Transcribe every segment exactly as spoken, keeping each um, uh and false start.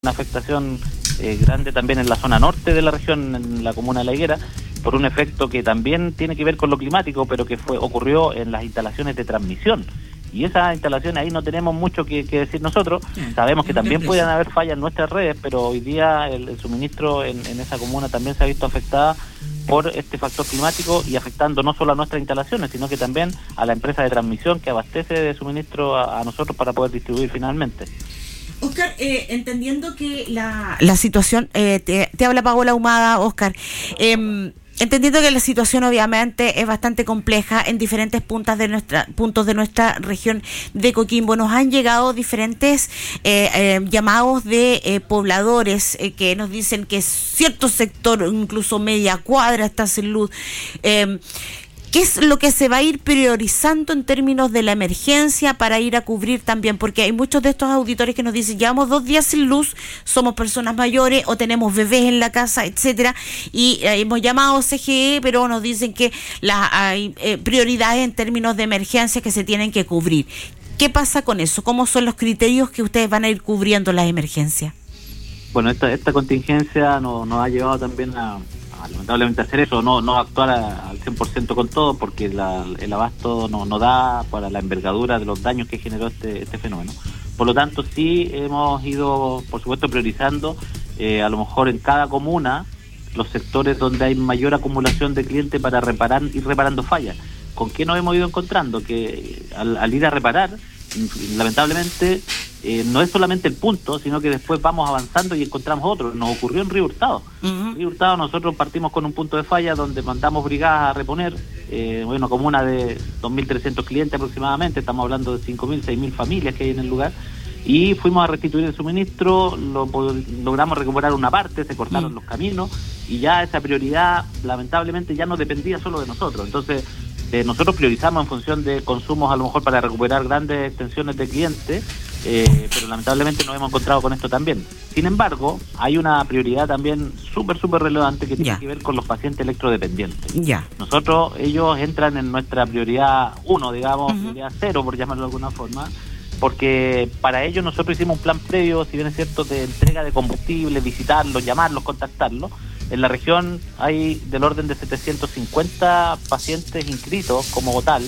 una afectación eh, grande también en la zona norte de la región, en la comuna de La Higuera, por un efecto que también tiene que ver con lo climático, pero que fue ocurrió en las instalaciones de transmisión. Y esas instalaciones ahí no tenemos mucho que, que decir nosotros. Sabemos que también pueden haber fallas en nuestras redes, pero hoy día el, el suministro en, en esa comuna también se ha visto afectada por este factor climático y afectando no solo a nuestras instalaciones, sino que también a la empresa de transmisión que abastece de suministro a, a nosotros para poder distribuir finalmente. Óscar, eh, entendiendo que la, la situación, eh, te, te habla Paola Ahumada, Óscar, eh, entendiendo que la situación obviamente es bastante compleja en diferentes puntas de nuestra, puntos de nuestra región de Coquimbo, nos han llegado diferentes eh, eh, llamados de eh, pobladores eh, que nos dicen que cierto sector, incluso media cuadra, está sin luz. Eh, ¿Qué es lo que se va a ir priorizando en términos de la emergencia para ir a cubrir también? Porque hay muchos de estos auditores que nos dicen, llevamos dos días sin luz, somos personas mayores o tenemos bebés en la casa, etcétera, y eh, hemos llamado a C G E, pero nos dicen que la, hay eh, prioridades en términos de emergencia que se tienen que cubrir. ¿Qué pasa con eso? ¿Cómo son los criterios que ustedes van a ir cubriendo las emergencias? Bueno, esta, esta contingencia nos, nos ha llevado también a... lamentablemente hacer eso, no no actuar a, al cien por ciento con todo, porque la, el abasto no, no da para la envergadura de los daños que generó este, este fenómeno. Por lo tanto, sí hemos ido, por supuesto, priorizando eh, a lo mejor en cada comuna los sectores donde hay mayor acumulación de clientes para reparar ir reparando fallas. ¿Con qué nos hemos ido encontrando? Que al, al ir a reparar, lamentablemente, eh, no es solamente el punto, sino que después vamos avanzando y encontramos otro. Nos ocurrió en Río Hurtado. Uh-huh. Río Hurtado nosotros partimos con un punto de falla donde mandamos brigadas a reponer, eh, bueno, comuna de dos mil trescientos clientes aproximadamente, estamos hablando de cinco mil, seis mil familias que hay en el lugar, y fuimos a restituir el suministro, lo, logramos recuperar una parte, se cortaron uh-huh. los caminos, y ya esa prioridad lamentablemente ya no dependía solo de nosotros. Entonces, Eh, nosotros priorizamos en función de consumos a lo mejor para recuperar grandes extensiones de clientes, eh, pero lamentablemente nos hemos encontrado con esto también. Sin embargo, hay una prioridad también súper, súper relevante que tiene yeah. que ver con los pacientes electrodependientes. Yeah. Nosotros, ellos entran en nuestra prioridad uno, digamos, uh-huh. prioridad cero, por llamarlo de alguna forma, porque para ellos nosotros hicimos un plan previo, si bien es cierto, de entrega de combustible, visitarlos, llamarlos, contactarlos. En la región hay del orden de setecientos cincuenta pacientes inscritos como tal,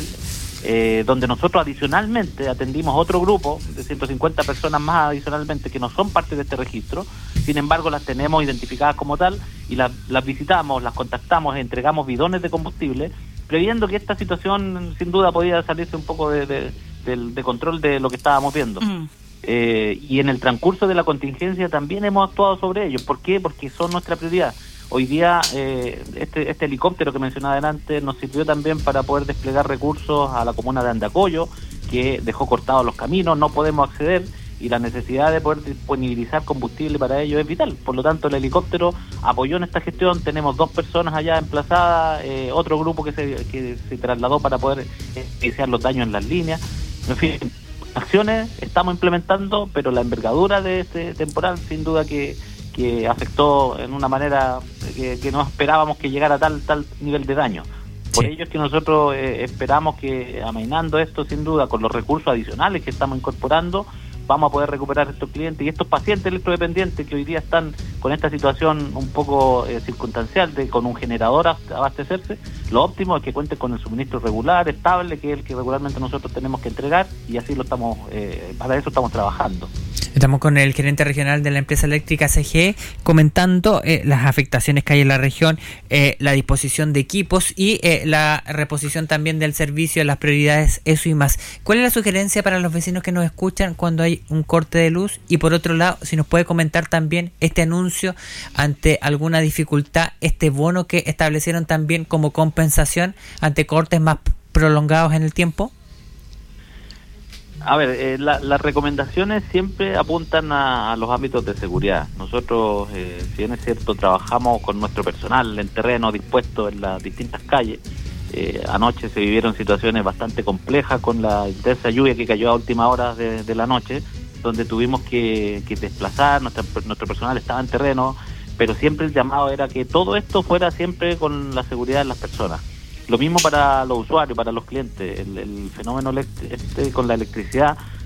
eh, donde nosotros adicionalmente atendimos otro grupo de ciento cincuenta personas más adicionalmente que no son parte de este registro. Sin embargo, las tenemos identificadas como tal y las, las visitamos, las contactamos, entregamos bidones de combustible, previendo que esta situación sin duda podía salirse un poco de, de, de, de control de lo que estábamos viendo. Mm. Eh, y en el transcurso de la contingencia también hemos actuado sobre ellos. ¿Por qué? Porque son nuestra prioridad. Hoy día eh, este, este helicóptero que mencionaba adelante nos sirvió también para poder desplegar recursos a la comuna de Andacollo, que dejó cortados los caminos, no podemos acceder y la necesidad de poder disponibilizar combustible para ellos es vital. Por lo tanto, el helicóptero apoyó en esta gestión, tenemos dos personas allá emplazadas, eh, otro grupo que se, que se trasladó para poder iniciar los daños en las líneas. En fin, acciones estamos implementando, pero la envergadura de este temporal sin duda que que afectó en una manera que, que no esperábamos que llegara a tal tal nivel de daño. Por sí. ello es que nosotros eh, esperamos que, amainando esto, sin duda, con los recursos adicionales que estamos incorporando, vamos a poder recuperar estos clientes y estos pacientes electrodependientes que hoy día están con esta situación un poco eh, circunstancial de con un generador a abastecerse. Lo óptimo es que cuenten con el suministro regular, estable, que es el que regularmente nosotros tenemos que entregar, y así lo estamos, eh, para eso estamos trabajando. Estamos con el gerente regional de la empresa eléctrica C G E comentando eh, las afectaciones que hay en la región, eh, la disposición de equipos y eh, la reposición también del servicio, las prioridades, eso y más. ¿Cuál es la sugerencia para los vecinos que nos escuchan cuando hay un corte de luz? Y por otro lado, si nos puede comentar también este anuncio ante alguna dificultad, este bono que establecieron también como compensación ante cortes más prolongados en el tiempo. A ver, eh, la, las recomendaciones siempre apuntan a, a los ámbitos de seguridad. Nosotros, eh, si bien es cierto, trabajamos con nuestro personal en terreno dispuesto en las distintas calles. Eh, anoche se vivieron situaciones bastante complejas con la intensa lluvia que cayó a última hora de, de la noche, donde tuvimos que, que desplazar, nuestra, nuestro personal estaba en terreno, pero siempre el llamado era que todo esto fuera siempre con la seguridad de las personas. Lo mismo para los usuarios, para los clientes. El, el fenómeno elect- este con la electricidad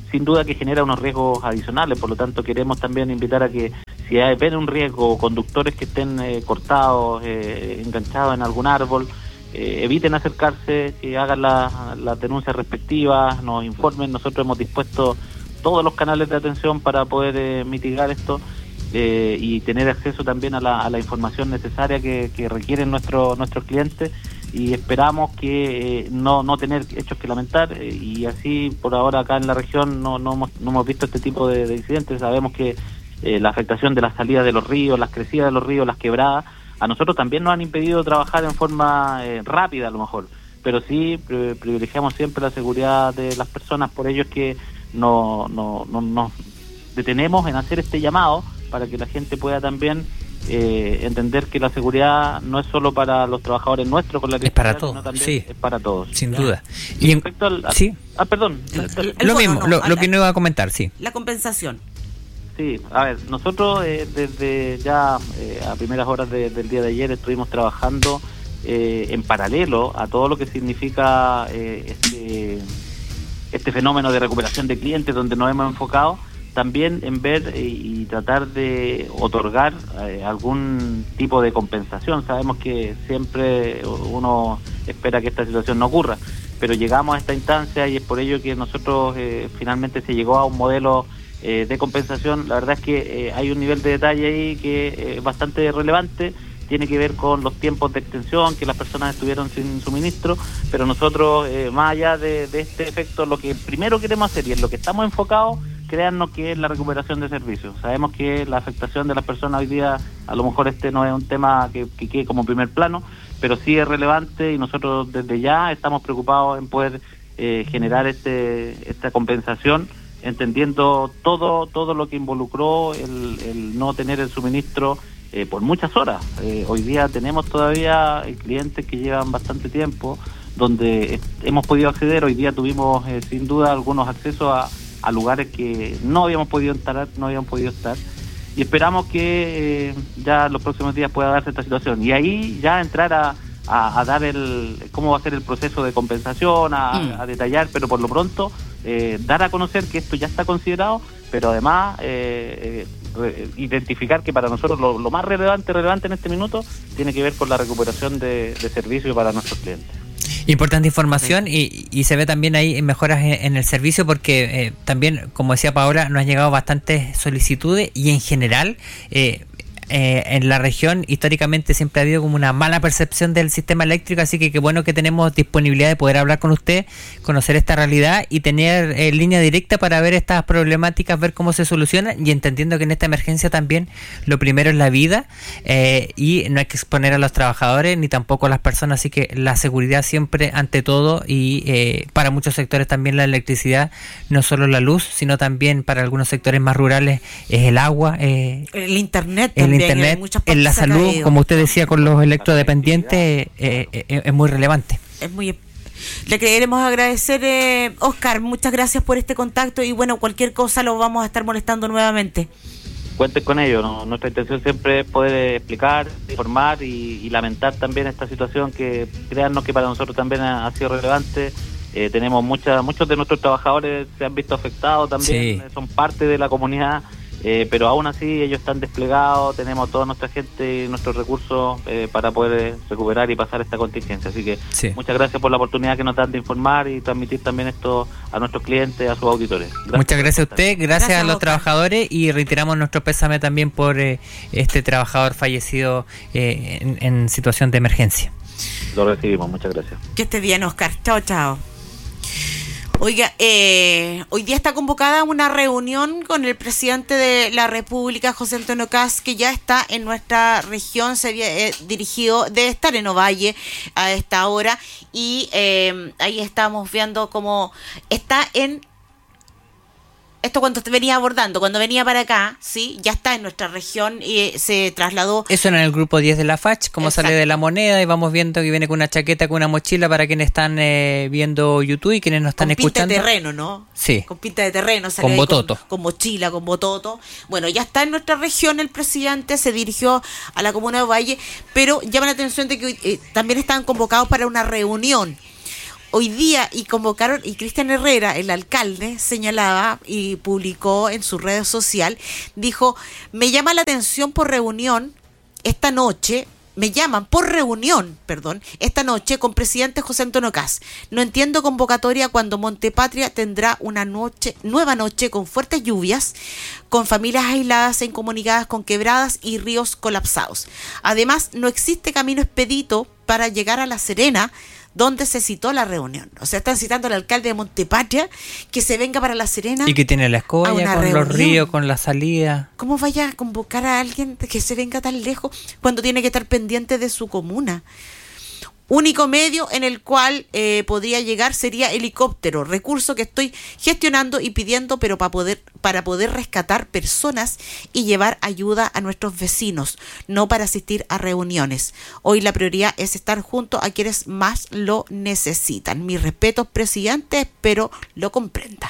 sin duda que genera unos riesgos adicionales. Por lo tanto, queremos también invitar a que si hay ven un riesgo, conductores que estén eh, cortados, eh, enganchados en algún árbol, eh, eviten acercarse, que hagan las la denuncias respectivas, nos informen. Nosotros hemos dispuesto todos los canales de atención para poder eh, mitigar esto eh, y tener acceso también a la, a la información necesaria que, que requieren nuestro, nuestros clientes, y esperamos que eh, no, no tener hechos que lamentar eh, y así por ahora acá en la región no, no, hemos, no hemos visto este tipo de, de incidentes. Sabemos que eh, la afectación de la salida de los ríos, las crecidas de los ríos, las quebradas, a nosotros también nos han impedido trabajar en forma eh, rápida a lo mejor, pero sí pri- privilegiamos siempre la seguridad de las personas. Por ello es que no, no, no, nos detenemos en hacer este llamado para que la gente pueda también eh, entender que la seguridad no es solo para los trabajadores nuestros con la es para todos, sí, es para todos, sin ¿ya? duda. Y respecto al, al, sí, ah, perdón, el, el, lo bueno, mismo, no, lo, a lo la, que no iba a comentar, sí. La compensación. Sí, a ver, nosotros eh, desde ya eh, a primeras horas de, del día de ayer estuvimos trabajando eh, en paralelo a todo lo que significa eh, este, este fenómeno de recuperación de clientes, donde nos hemos enfocado también en ver eh, y tratar de otorgar eh, algún tipo de compensación. Sabemos que siempre uno espera que esta situación no ocurra, pero llegamos a esta instancia y es por ello que nosotros eh, finalmente se llegó a un modelo Eh, de compensación. La verdad es que eh, hay un nivel de detalle ahí que es eh, bastante relevante, tiene que ver con los tiempos de extensión, que las personas estuvieron sin suministro, pero nosotros, eh, más allá de, de este efecto, lo que primero queremos hacer y en lo que estamos enfocados, créannos que es la recuperación de servicios. Sabemos que la afectación de las personas hoy día, a lo mejor este no es un tema que, que quede como primer plano, pero sí es relevante y nosotros desde ya estamos preocupados en poder eh, generar este esta compensación, entendiendo todo todo lo que involucró el, el no tener el suministro eh, por muchas horas. Eh, hoy día tenemos todavía clientes que llevan bastante tiempo, donde eh, hemos podido acceder. Hoy día tuvimos eh, sin duda algunos accesos a, a lugares que no habíamos podido entrar, no habíamos podido estar, y esperamos que eh, ya en los próximos días pueda darse esta situación, y ahí ya entrar a A, a dar el cómo va a ser el proceso de compensación, a, mm. a detallar, pero por lo pronto eh, dar a conocer que esto ya está considerado, pero además eh, eh, identificar que para nosotros lo, lo más relevante relevante en este minuto tiene que ver con la recuperación de, de servicios para nuestros clientes. Importante información, y, y se ve también ahí mejoras en, en el servicio, porque eh, también, como decía Paola, nos han llegado bastantes solicitudes y en general eh, Eh, en la región históricamente siempre ha habido como una mala percepción del sistema eléctrico, así que qué bueno que tenemos disponibilidad de poder hablar con usted, conocer esta realidad y tener eh, línea directa para ver estas problemáticas, ver cómo se solucionan, y entendiendo que en esta emergencia también lo primero es la vida eh, y no hay que exponer a los trabajadores ni tampoco a las personas, así que la seguridad siempre ante todo, y eh, para muchos sectores también la electricidad, no solo la luz, sino también para algunos sectores más rurales es el agua, eh, el internet el internet, en la salud, como usted decía, con los electrodependientes, eh, eh, es muy relevante. Es muy Le queremos agradecer, eh, Oscar, muchas gracias por este contacto, y bueno, cualquier cosa lo vamos a estar molestando nuevamente. Cuenten con ello, ¿no? Nuestra intención siempre es poder explicar, informar y, y lamentar también esta situación que, créannos que para nosotros también ha, ha sido relevante. Eh, tenemos muchas, muchos de nuestros trabajadores se han visto afectados también, sí. Son parte de la comunidad. Eh, pero aún así ellos están desplegados, tenemos toda nuestra gente y nuestros recursos eh, para poder recuperar y pasar esta contingencia, así que sí. Muchas gracias por la oportunidad que nos dan de informar y transmitir también esto a nuestros clientes, a sus auditores. Gracias. Muchas gracias a usted, gracias, gracias a los Oscar. Trabajadores, y reiteramos nuestro pésame también por eh, este trabajador fallecido eh, en, en situación de emergencia. Lo recibimos, muchas gracias. Que esté bien, Oscar. Chao, chao. Oiga, eh, hoy día está convocada una reunión con el presidente de la República, José Antonio Kast, que ya está en nuestra región, se había eh, dirigido, debe estar en Ovalle a esta hora, y eh, ahí estamos viendo cómo está en... Esto cuando te venía abordando, cuando venía para acá, sí, ya está en nuestra región y eh, se trasladó. Eso en el grupo diez de la F A C H, como Exacto. Sale de la moneda, y vamos viendo que viene con una chaqueta, con una mochila para quienes están eh, viendo YouTube y quienes nos están con escuchando. Con pinta de terreno, ¿no? Sí. Con pinta de terreno. Con bototo. Con, con mochila, con bototo. Bueno, ya está en nuestra región el presidente, se dirigió a la comuna de Ovalle, pero llama la atención de que eh, también están convocados para una reunión. hoy día y convocaron, y Cristian Herrera, el alcalde, señalaba y publicó en su red social, dijo, me llama la atención por reunión esta noche, me llaman por reunión, perdón, esta noche con presidente José Antonio Kast. No entiendo convocatoria cuando Montepatria tendrá una noche, nueva noche con fuertes lluvias, con familias aisladas e incomunicadas con quebradas y ríos colapsados. Además, no existe camino expedito para llegar a La Serena, donde se citó la reunión. O sea, están citando al alcalde de Montepatria que se venga para La Serena. Y que tiene la escolla con reunión. Los ríos, con la salida. ¿Cómo vaya a convocar a alguien que se venga tan lejos cuando tiene que estar pendiente de su comuna? Único medio en el cual eh, podría llegar sería helicóptero, recurso que estoy gestionando y pidiendo, pero para poder para poder rescatar personas y llevar ayuda a nuestros vecinos, no para asistir a reuniones. Hoy la prioridad es estar junto a quienes más lo necesitan. Mis respetos, presidente, espero lo comprenda.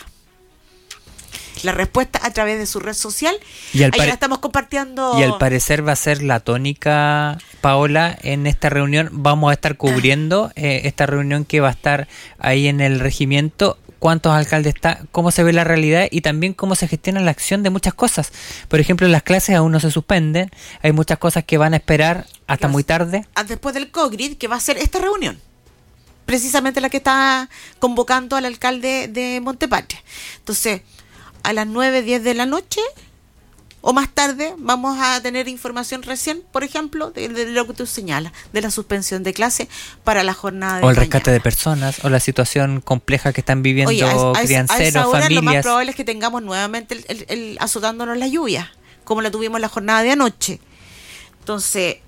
La respuesta a través de su red social. Y ahí pare- la estamos compartiendo. Y al parecer va a ser la tónica, Paola, en esta reunión. Vamos a estar cubriendo eh, esta reunión que va a estar ahí en el regimiento. Cuántos alcaldes está, cómo se ve la realidad y también cómo se gestiona la acción de muchas cosas. Por ejemplo, las clases aún no se suspenden. Hay muchas cosas que van a esperar hasta muy tarde. Después del COGRID, que va a ser esta reunión. Precisamente la que está convocando al alcalde de Montepatria. Entonces, a las nueve, diez de la noche o más tarde vamos a tener información recién, por ejemplo, de, de lo que tú señalas, de la suspensión de clase para la jornada de o el mañana. Rescate de personas, o la situación compleja que están viviendo Oye, a, a, crianceros, a esa hora, familias. Lo más probable es que tengamos nuevamente el, el, el azotándonos la lluvia, como la tuvimos en la jornada de anoche. Entonces,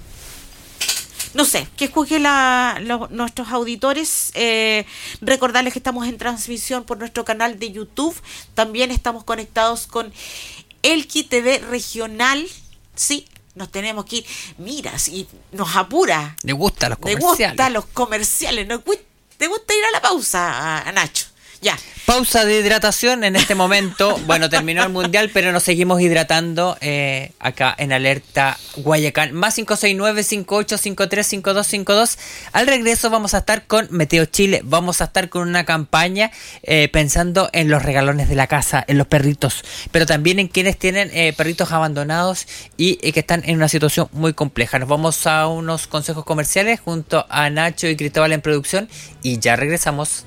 no sé, ¿qué escogen la, lo, nuestros auditores? Eh, recordarles que estamos en transmisión por nuestro canal de YouTube. También estamos conectados con Elqui T V Regional. Sí, nos tenemos que ir. Mira, si nos apura. Le gustan los comerciales. Le gustan los comerciales. ¿No? ¿Te gusta ir a la pausa, a, a Nacho? Ya. Pausa de hidratación en este momento. Bueno, terminó el mundial, pero nos seguimos hidratando eh, acá en Alerta Guayacán. Más cinco seis nueve, cinco ocho cinco tres, cinco dos cinco dos. Al regreso vamos a estar con Meteo Chile. Vamos a estar con una campaña eh, pensando en los regalones de la casa, en los perritos, pero también en quienes tienen eh, perritos abandonados y eh, que están en una situación muy compleja. Nos vamos a unos consejos comerciales junto a Nacho y Cristóbal en producción y ya regresamos.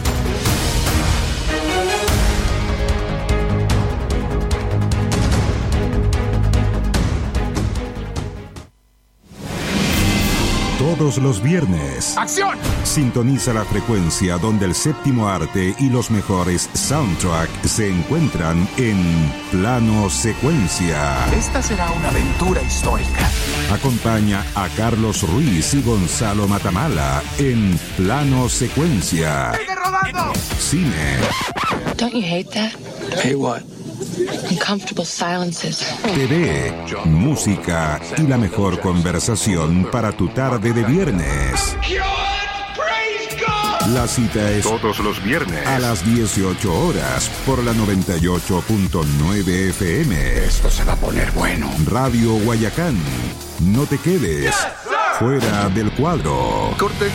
Todos los viernes. ¡Acción! Sintoniza la frecuencia donde el séptimo arte y los mejores soundtracks se encuentran en Plano Secuencia. Esta será una aventura histórica. Acompaña a Carlos Ruiz y Gonzalo Matamala en Plano Secuencia. ¡Sigue rodando! Cine. Don't you hate that? Hey, what? Uncomfortable silences. T V, música y la mejor conversación para tu tarde de viernes. La cita es todos los viernes a las dieciocho horas por la noventa y ocho punto nueve F M. Esto se va a poner bueno. Radio Guayacán. No te quedes yes, fuera del cuadro. Corte.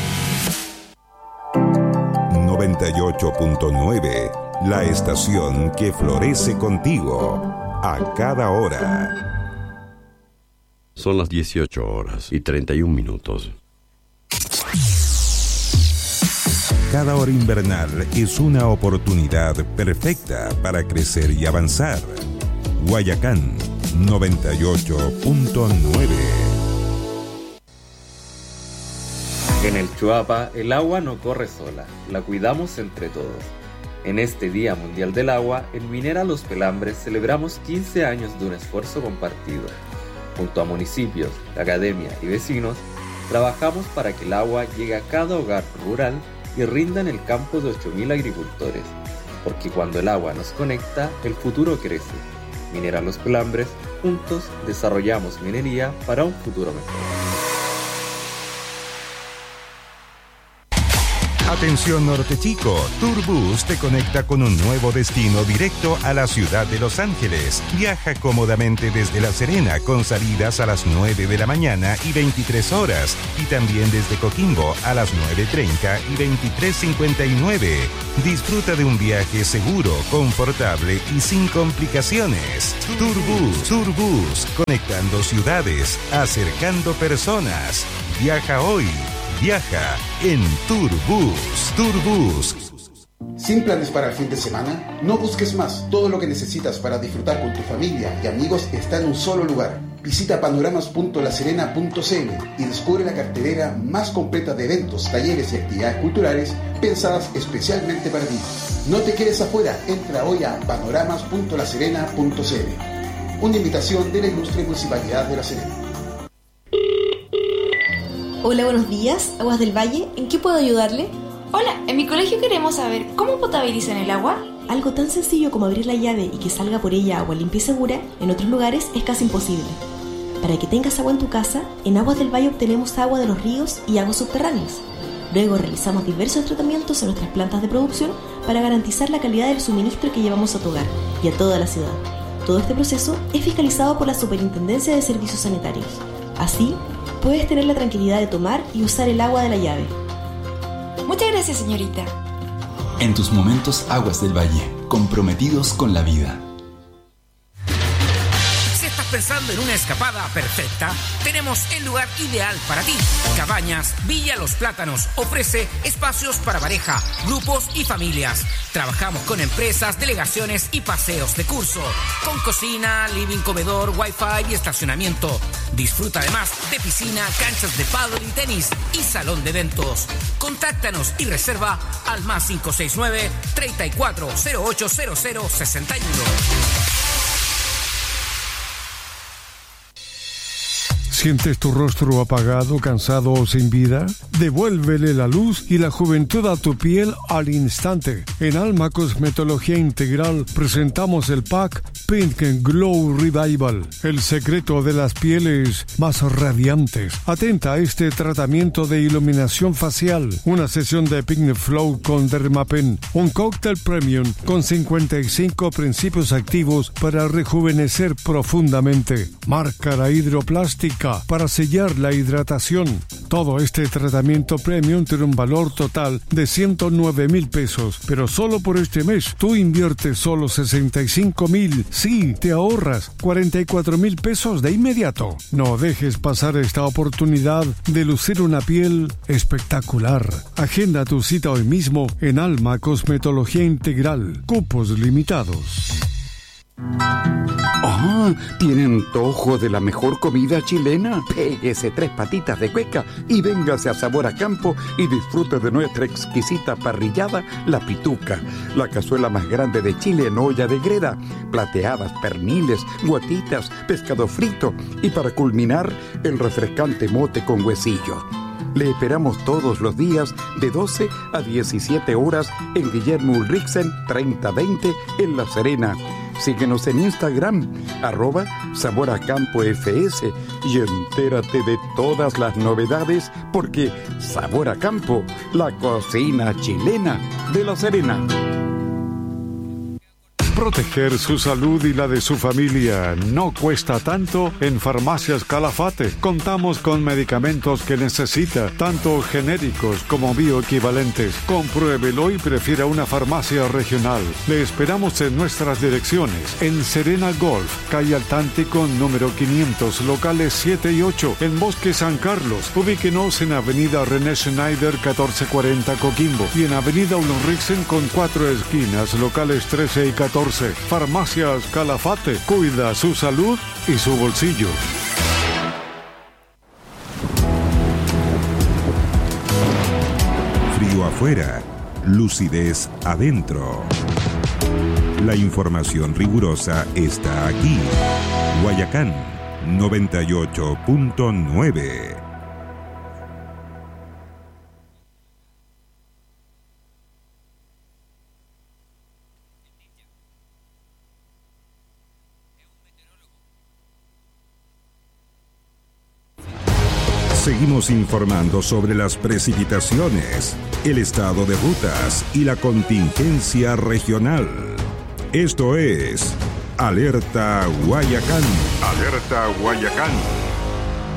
noventa y ocho punto nueve. La estación que florece contigo a cada hora. Son las dieciocho horas y treinta y un minutos. Cada hora invernal es una oportunidad perfecta para crecer y avanzar. Guayacán noventa y ocho punto nueve. En el Chuapa, el agua no corre sola, la cuidamos entre todos. En este Día Mundial del Agua, en Minera Los Pelambres celebramos quince años de un esfuerzo compartido. Junto a municipios, academia y vecinos, trabajamos para que el agua llegue a cada hogar rural y rinda en el campo de ocho mil agricultores. Porque cuando el agua nos conecta, el futuro crece. Minera Los Pelambres, juntos desarrollamos minería para un futuro mejor. Atención Norte Chico, Tourbus te conecta con un nuevo destino directo a la ciudad de Los Ángeles. Viaja cómodamente desde La Serena con salidas a las nueve de la mañana y veintitrés horas y también desde Coquimbo a las nueve treinta y veintitrés cincuenta y nueve. Disfruta de un viaje seguro, confortable y sin complicaciones. Tourbus, Tourbus, conectando ciudades, acercando personas. Viaja hoy. Viaja en Tourbus. Tourbus. ¿Sin planes para el fin de semana? No busques más. Todo lo que necesitas para disfrutar con tu familia y amigos está en un solo lugar. Visita panoramas punto la serena punto c l y descubre la cartelera más completa de eventos, talleres y actividades culturales pensadas especialmente para ti. No te quedes afuera. Entra hoy a panoramas punto la serena punto c l. Una invitación de la Ilustre Municipalidad de La Serena. Hola, buenos días. Aguas del Valle, ¿en qué puedo ayudarle? Hola, en mi colegio queremos saber cómo potabilizan el agua. Algo tan sencillo como abrir la llave y que salga por ella agua limpia y segura, en otros lugares es casi imposible. Para que tengas agua en tu casa, en Aguas del Valle obtenemos agua de los ríos y aguas subterráneas. Luego realizamos diversos tratamientos en nuestras plantas de producción para garantizar la calidad del suministro que llevamos a tu hogar y a toda la ciudad. Todo este proceso es fiscalizado por la Superintendencia de Servicios Sanitarios. Así, puedes tener la tranquilidad de tomar y usar el agua de la llave. Muchas gracias, señorita. En tus momentos, Aguas del Valle, comprometidos con la vida. Si estás pensando en una escapada perfecta, tenemos el lugar ideal para ti. Cabañas Villa Los Plátanos ofrece espacios para pareja, grupos y familias. Trabajamos con empresas, delegaciones y paseos de curso, con cocina, living, comedor, wifi y estacionamiento. Disfruta además de piscina, canchas de pádel y tenis y salón de eventos. Contáctanos y reserva al más cinco seis nueve, treinta y cuatro, cero ocho cero cero, sesenta y uno. ¿Sientes tu rostro apagado, cansado o sin vida? Devuélvele la luz y la juventud a tu piel al instante. En Alma Cosmetología Integral presentamos el pack Pink and Glow Revival, el secreto de las pieles más radiantes. Atenta a este tratamiento de iluminación facial, una sesión de Pink Flow con Dermapen, un cóctel premium con cincuenta y cinco principios activos para rejuvenecer profundamente, máscara hidroplástica para sellar la hidratación. Todo este tratamiento premium tiene un valor total de ciento nueve mil pesos, pero solo por este mes tú inviertes solo sesenta y cinco mil. Sí, te ahorras cuarenta y cuatro mil pesos de inmediato. No dejes pasar esta oportunidad de lucir una piel espectacular. Agenda tu cita hoy mismo en Alma Cosmetología Integral. Cupos limitados. Ah, ¿tiene antojo de la mejor comida chilena? Péguese tres patitas de cueca y véngase a Sabor a Campo y disfrute de nuestra exquisita parrillada, La Pituca, la cazuela más grande de Chile en olla de greda, plateadas, perniles, guatitas, pescado frito y para culminar, el refrescante mote con huesillo. Le esperamos todos los días de doce a diecisiete horas en Guillermo Ulrichsen treinta veinte en La Serena. Síguenos en Instagram, arroba Sabor a Campo F S y entérate de todas las novedades porque Sabor a Campo, la cocina chilena de La Serena. Proteger su salud y la de su familia no cuesta tanto en Farmacias Calafate. Contamos con medicamentos que necesita, tanto genéricos como bioequivalentes. Compruébelo y prefiera una farmacia regional. Le esperamos en nuestras direcciones. En Serena Golf, calle Altántico número quinientos, locales siete y ocho. En Bosque San Carlos, ubíquenos en Avenida René Schneider catorce cuarenta Coquimbo. Y en Avenida Ulrichsen con cuatro esquinas, locales trece y catorce. Farmacias Calafate, cuida su salud y su bolsillo. Frío afuera, lucidez adentro. La información rigurosa está aquí. Guayacán noventa y ocho punto nueve. seguimos informando sobre las precipitaciones, el estado de rutas y la contingencia regional. Esto es Alerta Guayacán. Alerta Guayacán.